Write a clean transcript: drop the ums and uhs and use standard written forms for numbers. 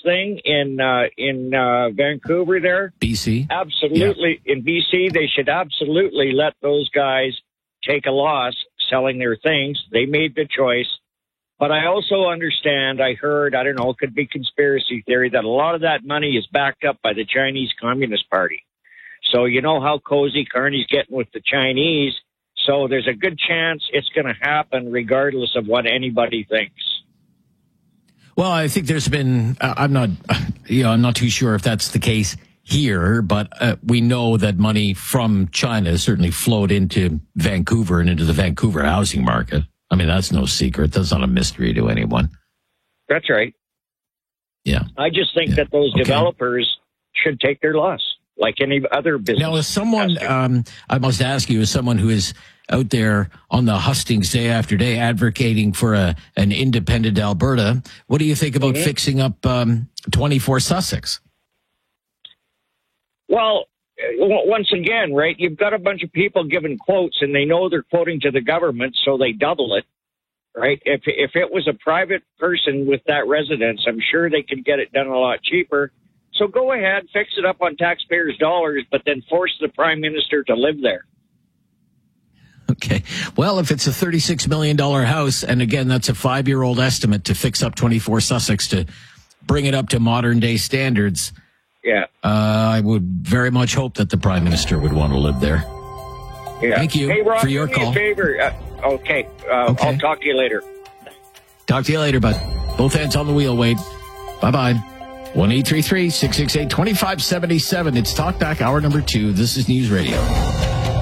thing in Vancouver there. BC? Absolutely. Yeah. In BC, they should absolutely let those guys take a loss selling their things. They made the choice. But I also understand, I heard, I don't know, it could be conspiracy theory, that a lot of that money is backed up by the Chinese Communist Party. So you know how cozy Carney's getting with the Chinese. So there's a good chance it's going to happen regardless of what anybody thinks. Well, I think there's been, I'm not too sure if that's the case here, but we know that money from China certainly flowed into Vancouver and into the Vancouver housing market. I mean, that's no secret. That's not a mystery to anyone. That's right. Yeah. I just think that those developers should take their loss, like any other business. Now, as someone, I must ask you, as someone who is out there on the hustings day after day advocating for an independent Alberta, what do you think about fixing up 24 Sussex? Well, once again, right, you've got a bunch of people giving quotes, and they know they're quoting to the government, so they double it, right? If it was a private person with that residence, I'm sure they could get it done a lot cheaper. So go ahead, fix it up on taxpayers' dollars, but then force the prime minister to live there. Okay. Well, if it's a $36 million house, and again, that's a 5-year-old estimate to fix up 24 Sussex to bring it up to modern day standards. Yeah. I would very much hope that the prime minister would want to live there. Yeah. Thank you Rob, for your do me call. A favor. Okay. I'll talk to you later. Talk to you later, bud. Both hands on the wheel, Wade. Bye-bye. 1-833-668-2577. It's Talkback, hour number 2. This is News Radio.